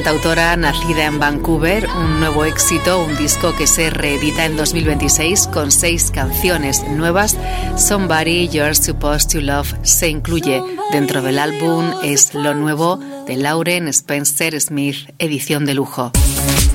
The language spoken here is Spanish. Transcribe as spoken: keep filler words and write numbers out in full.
Autora nacida en Vancouver, un nuevo éxito, un disco que se reedita en dos mil veintiséis con seis canciones nuevas. Somebody You're Supposed to Love se incluye dentro del álbum. Es lo nuevo de Lauren Spencer Smith, edición de lujo.